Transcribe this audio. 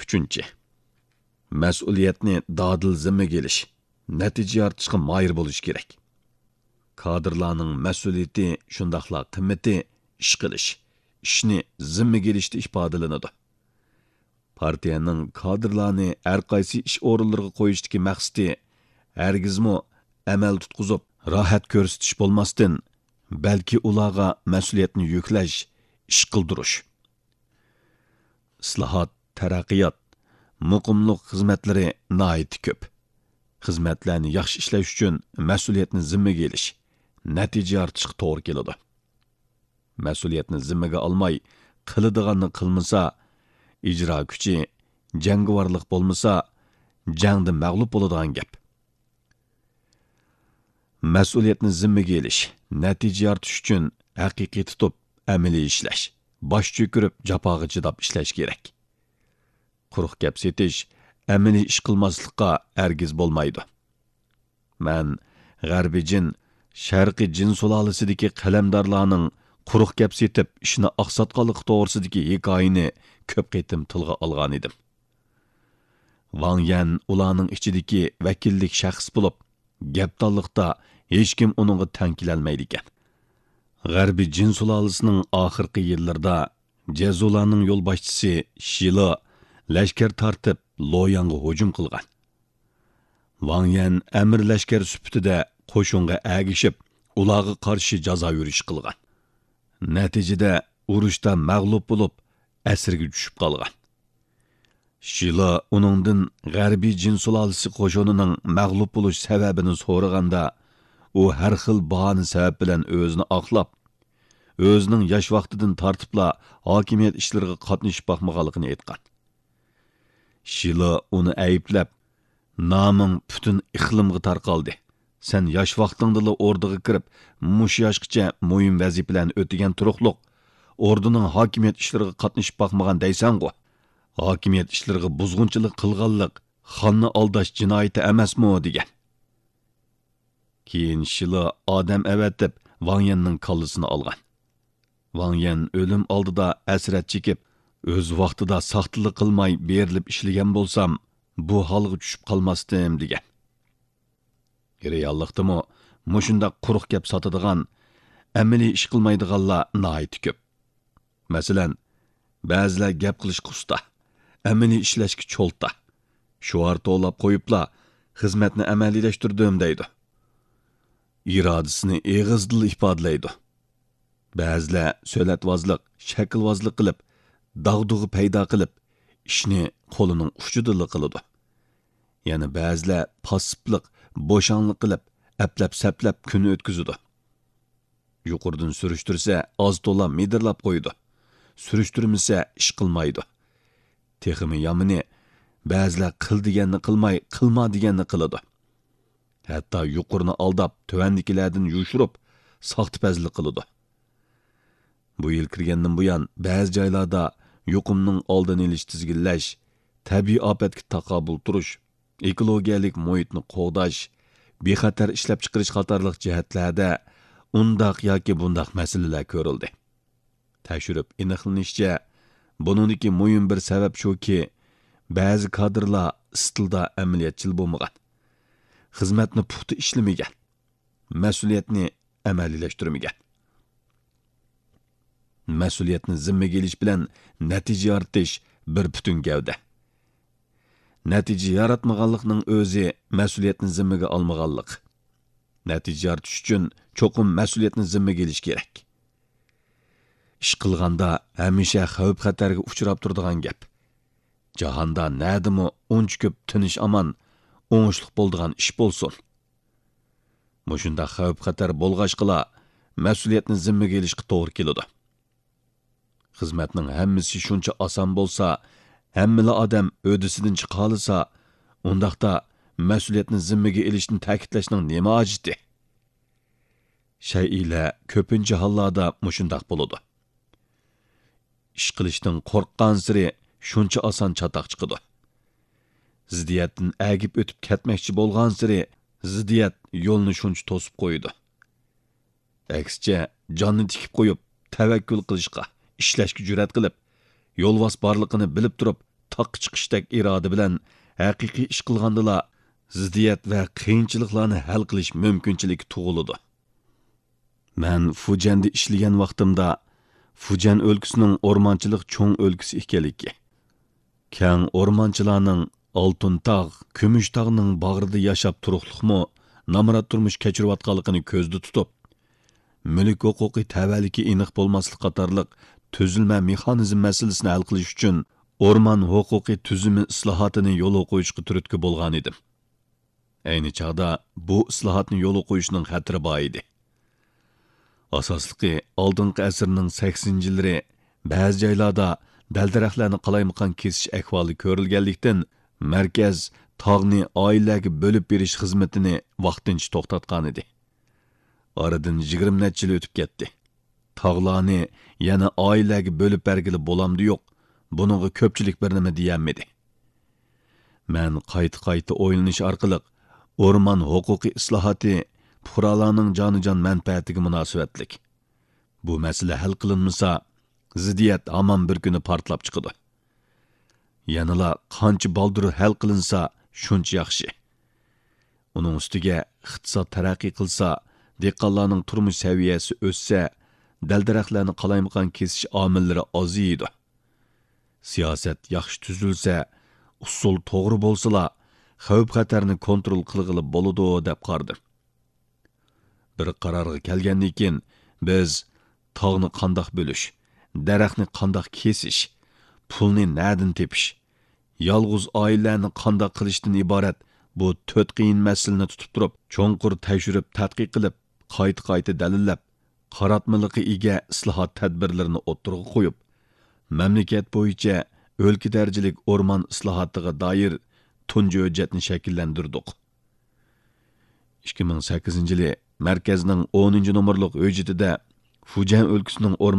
3. Mas'uliyatni dadil zimmaga elish, natija yaratishga moyil bo'lish kerak. Kadrlarning mas'uliyati shundaqla qimmati ish qilish, ishni zimmaga elishda ifodalanadi. Partiyaning kadrlarni har qaysi ish o'rinlariga qo'yishdagi maqsadi hargizmi amal tutqizib, rohat ko'rsatish bo'lmasdan, balki ularga mas'uliyatni yuklash, ish qildirish. Islohot, taraqqiyot, muqimlik xizmatlari nihoyatda ko'p. Xizmatlarni yaxshi ishlash uchun mas'uliyatni zimmaga elish, natija yaratishga to'g'ri keladi. Mas'uliyatni zimmaga olmay, qiladiganni qilmasa, ijro kuchi, jangovarlik bo'lmasa, jangda mag'lub bo'ladigan gap. Mas'uliyatni zimmaga elish, natija yaratish uchun haqiqiy tutib, amaliy ishlash, bosh cho'kirib, jafoga chidab ishlash kerak. Quruq gap setish, amaliy ish qilmaslikqa hargiz bo'lmaydi. Men g'arbiy jin, sharqiy jin sulolasidagi qalamdorlarning quruq gap setib, ishni oqsatqanligi to'g'risidagi hikoyani ko'p qitim tilga olgan edim. Wang Yan ularning ichidagi vakillik shaxs bo'lib, gapdonlikda hech kim uningga tang kelolmaydi ekan. G'arbiy jin sulolasining oxirgi yillarida Jazularning yo'lboshchisi Shilo lashkar tortib Loyanga hujum qilgan. Wang Yan amir lashkar sifatida qo'shinga agishib, ularga qarshi jazo yurish qilgan. Natijada urushda mag'lub bo'lib, asirga tushib qolgan. Shilo uningdan g'arbiy jin sulolasi qo'shinining mag'lub bo'lish sababini so'raganda, u har xil bahona sabab bilan o'zini oqlab, o'zining yosh vaqtidan tortibla hokimiyat ishlariga qatnashib boqmaganligini aytgan. Shilo uni ayblab, "Noming butun iqlimga tarqaldi. Sen yosh vaqtingda o'rdaga kirib, mush yoshgacha muhim vazifalarni o'tagan turuqliq, o'rdaning hokimiyat ishlariga qatnashib boqmagan deysan-ku. Hokimiyat ishlariga buzg'unchilik qilganlik, xonni aldash jinoyati emasmi?" degan. Keyin Shilo odam avatib Wang Yanning kallasini olgan. Wang Yan o'lim oldida asrat chekib, o'z vaqtida saxtalik qilmay berilib ishlagan bo'lsam, bu holga tushib qolmasdim degan. Reallikdami mushunda quruq gap sotadigan, amaliy ish qilmaydiganlar nihoyat ko'p. Masalan, ba'zilar gap qilishga usta, amaliy ishlashga cho'lta. Shuar to'lab qo'yibla xizmatni amaliylashtirdim deydi. Irodasini eg'izdil ifodalaydi. Ba'zilar so'latvozlik, shaklvozlik qilib, dag'dug'i paydo qilib, ishni qo'lining uchida qiladi. Yana ba'zilar passiblik, bo'shanlik qilib, aplab-saplab kuni o'tkazadi. Yuqoridan surishtirsa, oz to'la medirlab qo'ydi. Surishtirmasa, ish qilmaydi. Texmi yomini ba'zilar qil deganni qilmay, qilma deganni qiladi. Hatto yuqorini aldab, tuvandikilardan yushirib, soxtipazlik qiladi. Bu yil kirgandan buyon ba'zi joylarda yuqumning oldini olish tizginlash, tabiiy ofatga taqobil turish, ekologiyalik muhitni qo'g'dash, bexatar ishlab chiqarish qatorliq jihatlarda undaq yoki bundaq masalalar ko'rildi. Tashirib aniqlanishicha, buningdagi muhim bir sabab shuki, ba'zi kadrlar istilda amaliyatchil bo'lmagan, xizmatni puxta ishlamagan, mas'uliyatni amaliylashtirmagan. Mas'uliyatni zimmaga elish bilan natija yaratish bir butun gavda. Natija yaratmaganlikning o'zi mas'uliyatni zimmaga olmaganlik. Natija yaratish uchun cho'qim mas'uliyatni zimmaga elish kerak. Ish qilganda hamisha xavf-xatarga uchrab turadigan gap. Jahonda nadimi uncha ko'p tinish aman, o'ngishliq bo'ladigan ish bo'lsin. Mushunda xavf-xatar bo'lg'achqila mas'uliyatni zimmaga elishga to'g'ri keladi. Xizmatning hammasi shuncha oson bo'lsa, hammala odam o'disidan chiqa olsa, undaqda mas'uliyatni zimmaga elishni ta'kidlashning nima hojati? Shay'lar ko'pincha hollarda mushundaq bo'ladi. Ish qilishdan qo'rqqan siri shuncha oson chatoq chiqadi. Ziddiyatdan agib o'tib ketmoqchi bo'lgan siri ziddiyat yo'lni shuncha to'sib qo'ydi. Aksicha jonni tikib qo'yib, tavakkul qilishga, ishlashga jur'at qilib, yo'lvos borligini bilib turib, taqqa chiqishdek iroda bilan haqiqiy ish qilgandila ziddiyat va qiyinchiliklarni hal qilish mumkinchiligi tug'iladi. Men Fujanda ishlagan vaqtimda Fujan o'lkasining o'rmonchilik cho'ng o'lkasi ekanligi, keng o'rmonchilarning Oltin tog', Kumush tog'ning bag'rida yashab turuqliqmi namrat turmush kechirayotganligini ko'zda tutib, mulk huquqi tavalliki aniq bo'lmaslik qatorliq tuzilma mexanizm masalasini hal qilish uchun o'rmon huquqi tuzumi islohotini yo'l qo'yishga turtki bo'lgan edim. Ayni chog'da bu islohotni yo'l qo'yishning xatiri bor edi. Asosligi oldingi asrning 80-yillari ba'zi joylarda dal-daraxtlarni qalaymaqan kesish ahvoli ko'rilganlikdan markaz tog'ni oilaga bo'lib berish xizmatini vaqtincha to'xtatgan edi. Oradan 20 necha yil o'tib ketdi. Tog'larni yana oilaga bo'lib bergili bo'lamdi yo'q. Buningga ko'pchilik bir nima deyolmadi. Men qayta o'ylanish orqali o'rmon huquqiy islohoti fuqarolarning jonijon manfaatiga munosabatlik. Bu masala hal qilinmasa, ziddiyat hamon bir kuni portlab chiqadi. Yanala qancha baldur hal qilinsa, shuncha yaxshi. Uning ustiga iqtisod taraqqiy qilsa, dehqonlarning turmush saviyasi o'ssa, dal-daraxtlarni qalaymaqan kesish omillari oziydi. Siyosat yaxshi tuzilsa, usul to'g'ri bo'lsa, xavf-xatarni kontrol qilg'ili bo'ladi deb qardim. Bir qarorga kelgandan keyin biz tog'ni qandoq bo'lish, daraxtni qandoq kesish, pulni nadin tepish, yolg'iz oilalarni qandoq qilishdan iborat bu 4 qiyin masalani tutib turib, cho'nqur tekshirib, tadqiq qilib, qayta dalillab, qaratmaliqi ega islohot tadbirlarini o'ttirg'a qo'yib, mamlakat bo'yicha o'lka darajalik o'rmon islohotiga doir tunji hujjatni shakllantirdik. 2008-yili markazning 10-nomerlik hujjatida Fujian o'lkasining